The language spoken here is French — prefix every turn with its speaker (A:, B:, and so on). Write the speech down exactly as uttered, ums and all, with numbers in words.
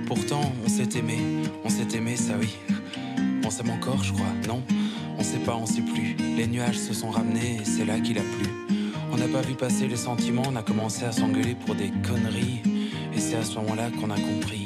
A: Pourtant, on s'est aimé, on s'est aimé, ça oui. On s'aime encore, je crois, non? On sait pas, on sait plus. Les nuages se sont ramenés et c'est là qu'il a plu. On n'a pas vu passer les sentiments, on a commencé à s'engueuler pour des conneries. Et c'est à ce moment-là qu'on a compris